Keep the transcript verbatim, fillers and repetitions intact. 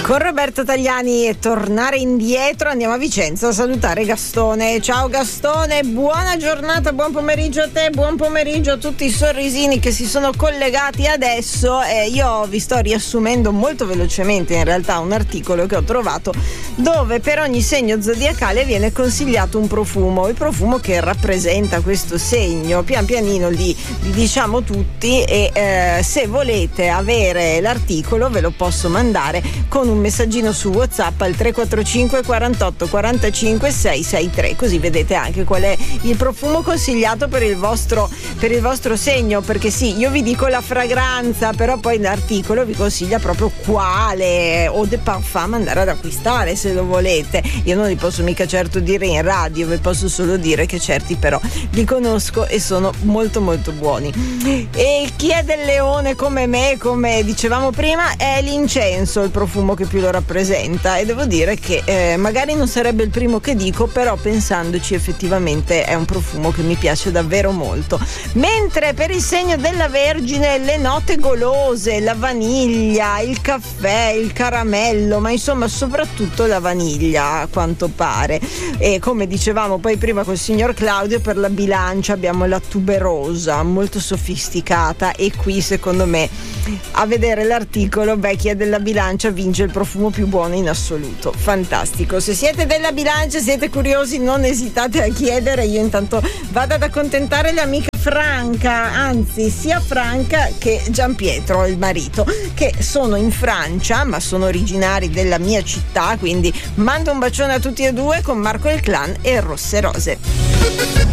Con Roberto Tagliani e tornare indietro andiamo a Vicenza a salutare Gastone. Ciao Gastone, buona giornata, buon pomeriggio a te, buon pomeriggio a tutti i sorrisini che si sono collegati adesso. Eh, io vi sto riassumendo molto velocemente in realtà un articolo che ho trovato dove per ogni segno zodiacale viene consigliato un profumo, il profumo che rappresenta questo segno. Pian pianino li, li diciamo tutti e eh, se volete avere l'articolo ve lo posso mandare con un messaggino su WhatsApp al tre quattro cinque quarantotto quarantacinque seicentosessantatré, così vedete anche qual è il profumo consigliato per il vostro per il vostro segno, perché sì, io vi dico la fragranza, però poi l'articolo vi consiglia proprio quale eau de parfum andare ad acquistare se lo volete. Io non li posso mica certo dire in radio, vi posso solo dire che certi però li conosco e sono molto molto buoni. E chi è del leone come me, come dicevamo prima, è l'incenso il profumo che più lo rappresenta, e devo dire che eh, magari non sarebbe il primo che dico, però pensandoci effettivamente è un profumo che mi piace davvero molto. Mentre per il segno della Vergine le note golose, la vaniglia, il caffè, il caramello, ma insomma soprattutto la vaniglia a quanto pare. E come dicevamo poi prima col signor Claudio, per la Bilancia abbiamo la tuberosa, molto sofisticata, e qui secondo me a vedere l'articolo, beh, chi è della Bilancia vince il profumo più buono in assoluto. Fantastico. Se siete della Bilancia, siete curiosi, non esitate a chiedere. Io intanto vado ad accontentare l'amica Franca, anzi sia Franca che Gianpietro, il marito, che sono in Francia ma sono originari della mia città, quindi mando un bacione a tutti e due con Marco il Clan e Rosse Rose.